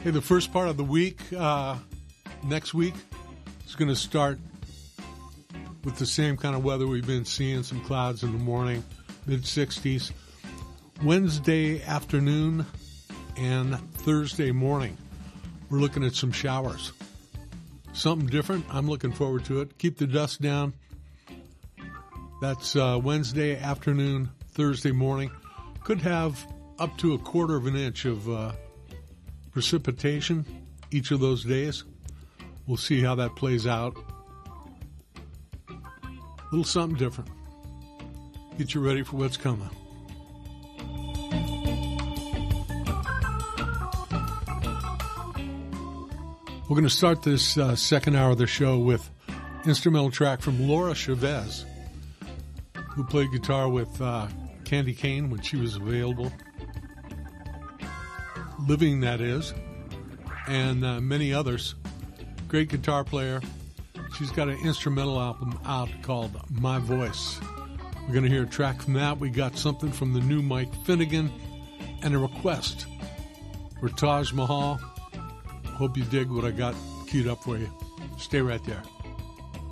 Hey, the first part of the week, next week, is going to start with the same kind of weather we've been seeing, some clouds in the morning, mid-60s. Wednesday afternoon and Thursday morning, we're looking at some showers. Something different. I'm looking forward to it. Keep the dust down. That's Wednesday afternoon, Thursday morning. Could have up to 1/4 inch of precipitation each of those days. We'll see how that plays out. A little something different. Get you ready for what's coming. We're going to start this second hour of the show with instrumental track from Laura Chavez, who played guitar with Candy Kane when she was available. Living, that is, and many others. Great guitar player. She's got an instrumental album out called My Voice. We're going to hear a track from that. We got something from the new Mike Finnegan and a request for Taj Mahal. Hope you dig what I got queued up for you. Stay right there.